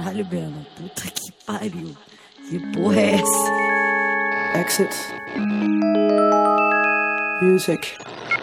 Caralho, Breno, puta que pariu. Que porra é essa? Exit. Music.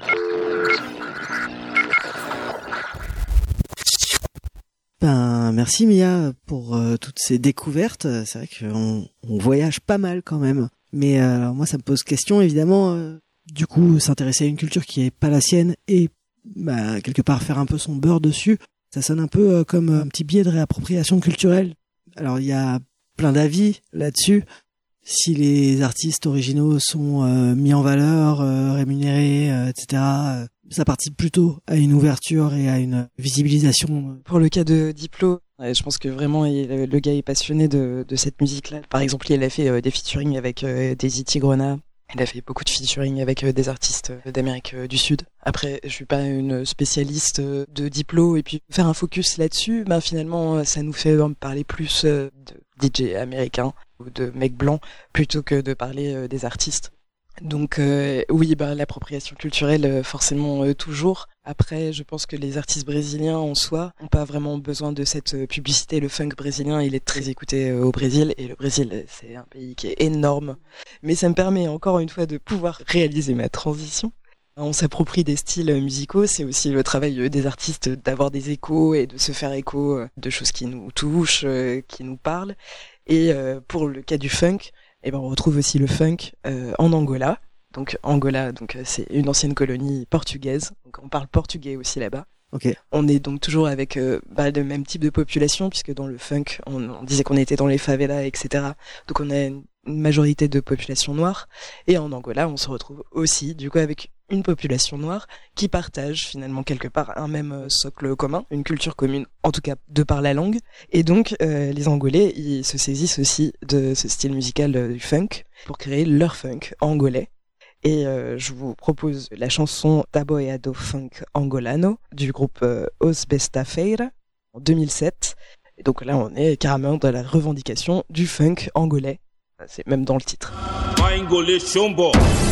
Ben, merci Mia pour toutes ces découvertes. C'est vrai qu'on voyage pas mal quand même. Mais alors moi, ça me pose question, évidemment. Du coup, s'intéresser à une culture qui est pas la sienne et quelque part faire un peu son beurre dessus, ça sonne un peu comme un petit biais de réappropriation culturelle. Alors, il y a plein d'avis là-dessus. Si les artistes originaux sont mis en valeur, rémunérés, etc., ça participe plutôt à une ouverture et à une visibilisation. Pour le cas de Diplo, je pense que vraiment le gars est passionné de cette musique-là. Par exemple, il a fait des featuring avec Daisy Tigrona. Il a fait beaucoup de featuring avec des artistes d'Amérique du Sud. Après, je suis pas une spécialiste de Diplo, et puis faire un focus là-dessus, finalement, ça nous fait parler plus de DJ américains ou de mecs blancs plutôt que de parler des artistes. Donc oui, l'appropriation culturelle, forcément toujours. Après, je pense que les artistes brésiliens en soi ont pas vraiment besoin de cette publicité. Le funk brésilien, il est très écouté au Brésil, et le Brésil, c'est un pays qui est énorme. Mais ça me permet encore une fois de pouvoir réaliser ma transition. On s'approprie des styles musicaux, c'est aussi le travail des artistes d'avoir des échos et de se faire écho de choses qui nous touchent, qui nous parlent. Et pour le cas du funk, on retrouve aussi le funk en Angola. Donc Angola, c'est une ancienne colonie portugaise. Donc on parle portugais aussi là-bas. Okay. On est donc toujours avec le même type de population, puisque dans le funk, on disait qu'on était dans les favelas, etc. Donc on a une majorité de population noire. Et en Angola, on se retrouve aussi du coup avec une population noire qui partage finalement quelque part un même socle commun, une culture commune, en tout cas de par la langue. Et donc les Angolais, ils se saisissent aussi de ce style musical du funk pour créer leur funk angolais. Et je vous propose la chanson Taboeado Funk Angolano du groupe Os Besta Feira en 2007. Et donc là, on est carrément dans la revendication du funk angolais. C'est même dans le titre.